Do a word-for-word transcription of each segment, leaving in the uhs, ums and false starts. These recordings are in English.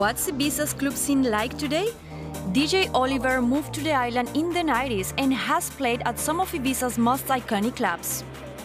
What's Ibiza's club scene like today? D J Oliver moved to the island in the nineties and has played at some of Ibiza's most iconic clubs.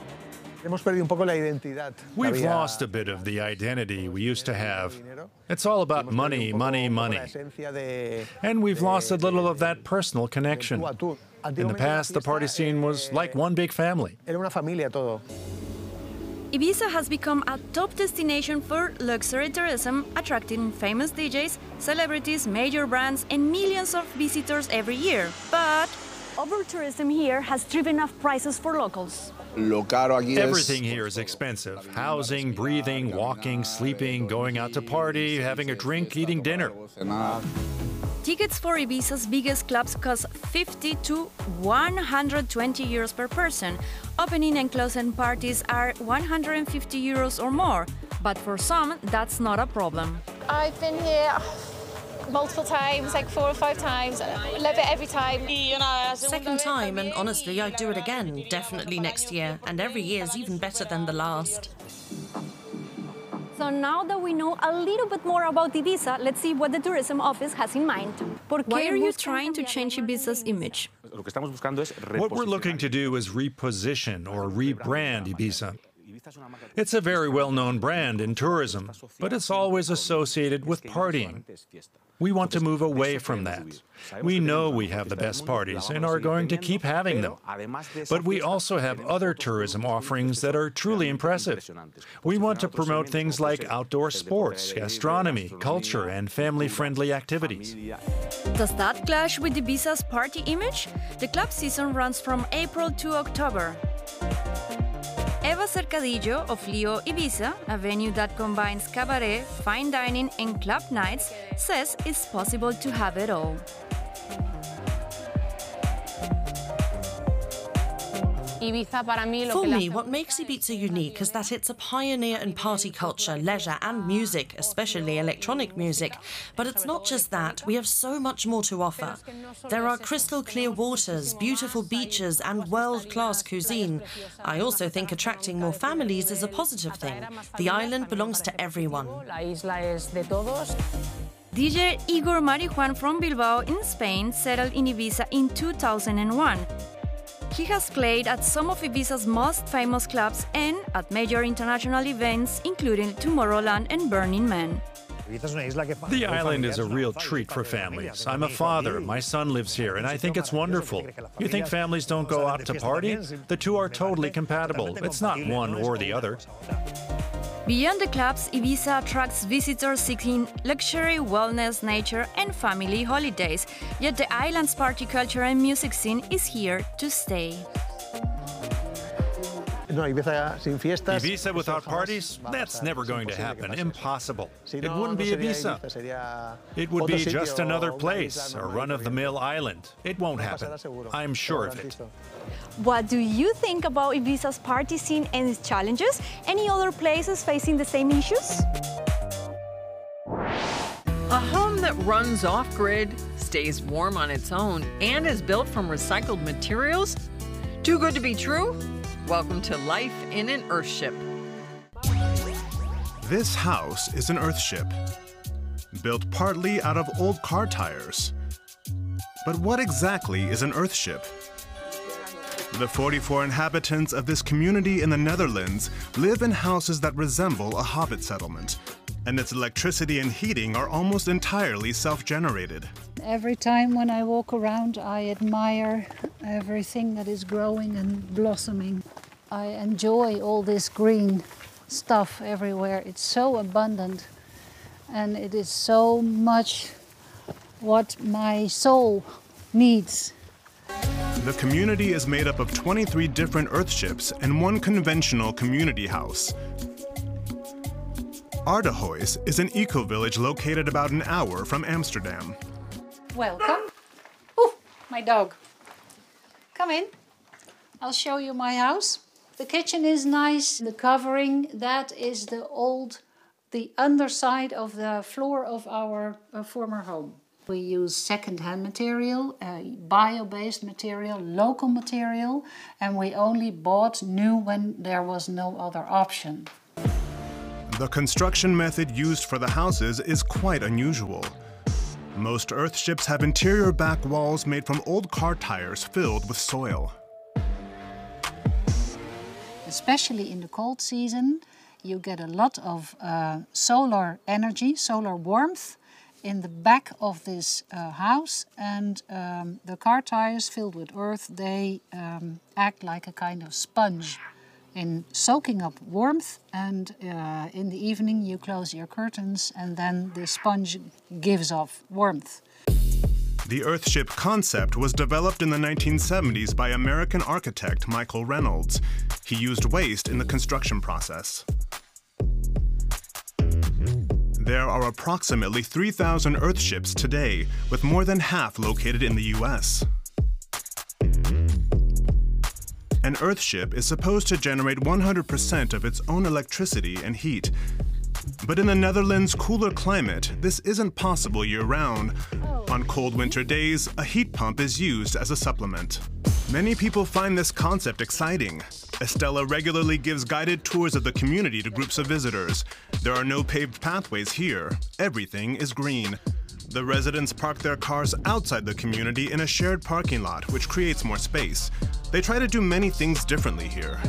We've lost a bit of the identity we used to have. It's all about money, money, money. And we've lost a little of that personal connection. In the past, the party scene was like one big family. Ibiza has become a top destination for luxury tourism, attracting famous D Js, celebrities, major brands, and millions of visitors every year. But over-tourism here has driven up prices for locals. Everything here is expensive. Housing, breathing, walking, sleeping, going out to party, having a drink, eating dinner. Tickets for Ibiza's biggest clubs cost fifty to one hundred twenty euros per person. Opening and closing parties are one hundred fifty euros or more. But for some, that's not a problem. I've been here multiple times, like four or five times. I love it every time. Second time, and honestly, I'd do it again, definitely next year. And every year's even better than the last. So now that we know a little bit more about Ibiza, let's see what the tourism office has in mind. Why are you trying to change Ibiza's image? What we're looking to do is reposition or rebrand Ibiza. It's a very well-known brand in tourism, but it's always associated with partying. We want to move away from that. We know we have the best parties and are going to keep having them. But we also have other tourism offerings that are truly impressive. We want to promote things like outdoor sports, gastronomy, culture, and family-friendly activities. Does that clash with Ibiza's party image? The club season runs from April to October. Eva Cercadillo of Leo Ibiza, a venue that combines cabaret, fine dining and club nights, says it's possible to have it all. For me, what makes Ibiza unique is that it's a pioneer in party culture, leisure and music, especially electronic music. But it's not just that, we have so much more to offer. There are crystal clear waters, beautiful beaches and world-class cuisine. I also think attracting more families is a positive thing. The island belongs to everyone. D J Igor Marijuan from Bilbao in Spain settled in Ibiza in two thousand one. He has played at some of Ibiza's most famous clubs and at major international events, including Tomorrowland and Burning Man. The island is a real treat for families. I'm a father, my son lives here, and I think it's wonderful. You think families don't go out to party? The two are totally compatible. It's not one or the other. Beyond the clubs, Ibiza attracts visitors seeking luxury, wellness, nature and family holidays. Yet the island's party culture and music scene is here to stay. Ibiza without parties? That's never going to happen. Impossible. It wouldn't be Ibiza. It would be just another place, a run-of-the-mill island. It won't happen. I'm sure of it. What do you think about Ibiza's party scene and its challenges? Any other places facing the same issues? A home that runs off-grid, stays warm on its own, and is built from recycled materials? Too good to be true? Welcome to life in an Earthship. This house is an Earthship, built partly out of old car tires. But what exactly is an Earthship? The forty-four inhabitants of this community in the Netherlands live in houses that resemble a hobbit settlement, and its electricity and heating are almost entirely self-generated. Every time when I walk around, I admire everything that is growing and blossoming. I enjoy all this green stuff everywhere. It's so abundant, and it is so much what my soul needs. The community is made up of twenty-three different Earthships and one conventional community house. Aardehuis is an eco-village located about an hour from Amsterdam. Welcome. Oh, my dog. Come in. I'll show you my house. The kitchen is nice. The covering, that is the old, the underside of the floor of our uh, former home. We use second-hand material, uh, bio-based material, local material, and we only bought new when there was no other option. the construction method used for the houses is quite unusual. Most earthships have interior back walls made from old car tires filled with soil. Especially in the cold season, you get a lot of uh, solar energy, solar warmth in the back of this uh, house, and um, the car tires filled with earth, they um, act like a kind of sponge in soaking up warmth, and uh, in the evening you close your curtains and then the sponge gives off warmth. The earthship concept was developed in the nineteen seventies by American architect Michael Reynolds. He used waste in the construction process. There are approximately three thousand earthships today, with more than half located in the U S. An earthship is supposed to generate one hundred percent of its own electricity and heat. But in the Netherlands' cooler climate, this isn't possible year-round. On cold winter days, a heat pump is used as a supplement. Many people find this concept exciting. Estella regularly gives guided tours of the community to groups of visitors. There are no paved pathways here. Everything is green. The residents park their cars outside the community in a shared parking lot, which creates more space. They try to do many things differently here.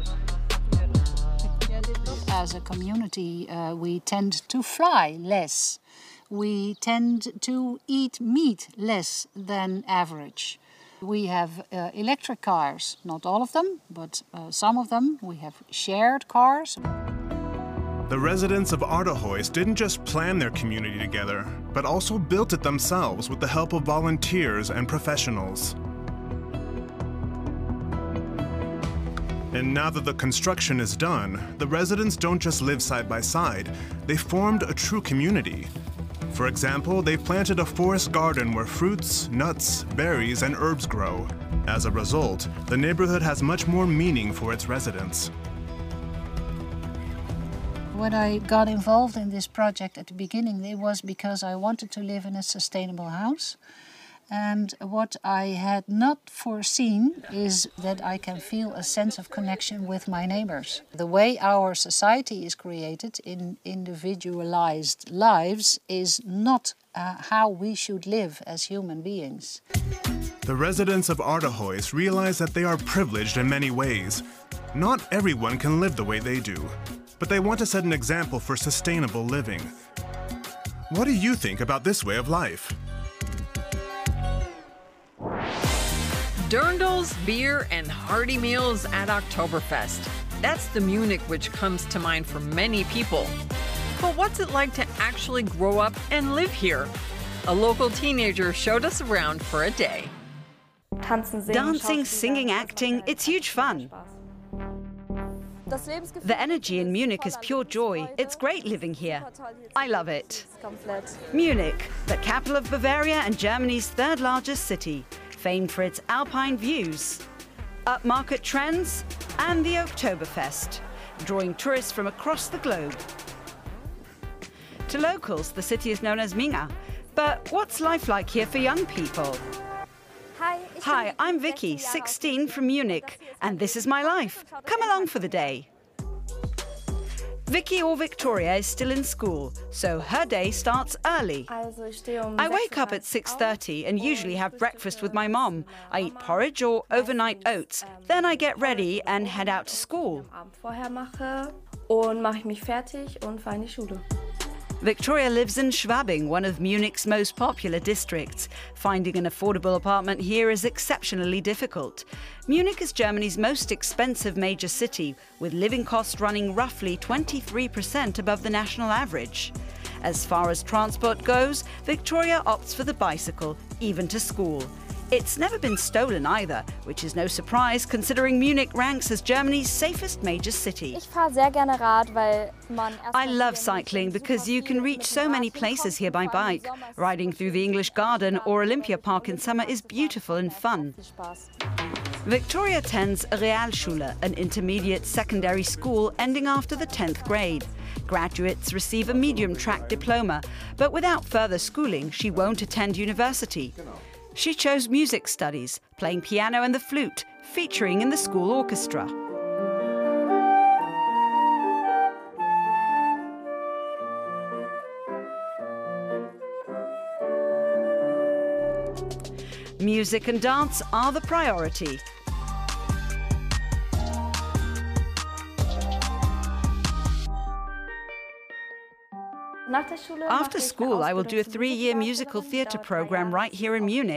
As a community, uh, we tend to fly less. We tend to eat meat less than average. We have uh, electric cars, not all of them, but uh, some of them. We have shared cars. The residents of Aardehuis didn't just plan their community together, but also built it themselves with the help of volunteers and professionals. And now that the construction is done, the residents don't just live side by side, they formed a true community. For example, they've planted a forest garden where fruits, nuts, berries, and herbs grow. As a result, the neighborhood has much more meaning for its residents. When I got involved in this project at the beginning, it was because I wanted to live in a sustainable house. And what I had not foreseen is that I can feel a sense of connection with my neighbors. The way our society is created in individualized lives is not uh, how we should live as human beings. The residents of Aardehuis realize that they are privileged in many ways. Not everyone can live the way they do, but they want to set an example for sustainable living. What do you think about this way of life? Dirndls, beer, and hearty meals at Oktoberfest. That's the Munich which comes to mind for many people. But what's it like to actually grow up and live here? A local teenager showed us around for a day. Dancing, singing, acting, it's huge fun. The energy in Munich is pure joy. It's great living here. I love it. Munich, the capital of Bavaria and Germany's third largest city, famed for its alpine views, upmarket trends, and the Oktoberfest, drawing tourists from across the globe. To locals, the city is known as Minga. But what's life like here for young people? Hi, I'm Vicky, sixteen, from Munich, and this is my life. Come along for the day. Vicky, or Victoria, is still in school, so her day starts early. I wake up at six thirty and usually have breakfast with my mom. I eat porridge or overnight oats. Then I get ready and head out to school. Victoria lives in Schwabing, one of Munich's most popular districts. Finding an affordable apartment here is exceptionally difficult. Munich is Germany's most expensive major city, with living costs running roughly twenty-three percent above the national average. As far as transport goes, Victoria opts for the bicycle, even to school. It's never been stolen either, which is no surprise considering Munich ranks as Germany's safest major city. I love cycling because you can reach so many places here by bike. Riding through the English Garden or Olympia Park in summer is beautiful and fun. Victoria attends a Realschule, an intermediate secondary school ending after the tenth grade. Graduates receive a medium-track diploma, but without further schooling, she won't attend university. She chose music studies, playing piano and the flute, featuring in the school orchestra. Music and dance are the priority. After school, I will do a three-year musical theatre program right here in Munich.